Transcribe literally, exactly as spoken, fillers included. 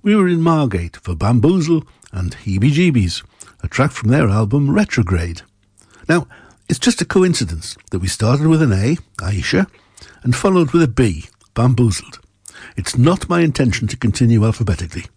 we were in Margate for Bamboozle and Heebie Jeebies, a track from their album Retrograde. Now, it's just a coincidence that we started with an A, Aisha, and followed with a B, Bamboozled. It's not my intention to continue alphabetically.